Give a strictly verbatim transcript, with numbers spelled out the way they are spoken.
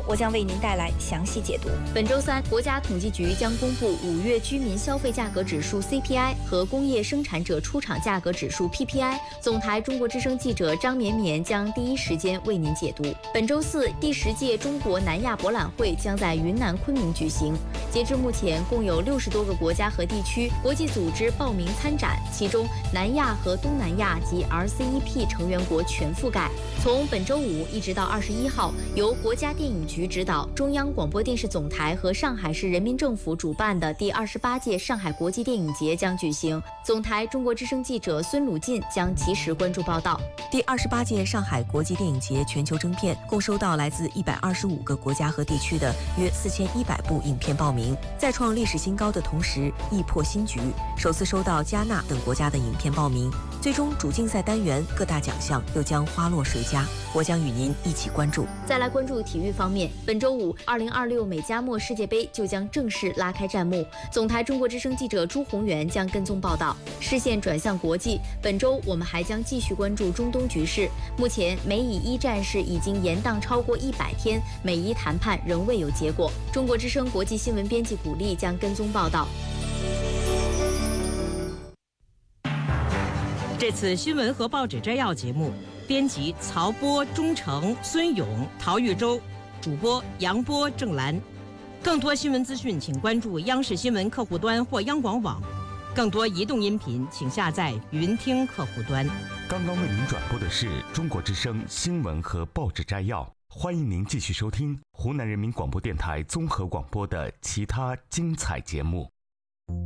我将为您带来详细解读。 本周三，国家统计局将公布五月居民消费价格指数 C P I 和工业生产者出厂价格指数 P P I。总台中国之声记者张绵绵将第一时间为您解读。本周四，第十届中国南亚博览会将在云南昆明举行。截至目前，共有六十多个国家和地区、国际组织报名参展，其中南亚和东南亚及 R C E P 成员国全覆盖。从本周五一直到二十一号，由国家电影局指导、中央广播电视总台和上海市人民政府主办的第二十八届上海国际电影节将举行。总台中国之声记者孙鲁进将及时关注报道。 第二十八届上海国际电影节全球征片共收到来自一百二十五个国家和地区的约四千一百部影片报名，在创历史新高的同时亦破新局，首次收到加纳等国家的影片报名。最终主竞赛单元各大奖项又将花落谁家，我将与您一起关注。 再来关注体育方面，本周五二零二六美加墨世界杯就将正式拉开战幕。总台中国之声记者朱宏元将跟踪报道。视线转向国际，本周我们还将继续关注中东局势。目前美以一战事已经延宕超过一百天，美伊谈判仍未有结果。中国之声国际新闻编辑古丽将跟踪报道。 这次新闻和报纸摘要节目，编辑曹波、钟诚、孙勇、陶玉洲，主播杨波、郑兰。更多新闻资讯，请关注央视新闻客户端或央广网。更多移动音频，请下载云听客户端。 刚刚为您转播的是中国之声新闻和报纸摘要，欢迎您继续收听湖南人民广播电台综合广播的其他精彩节目。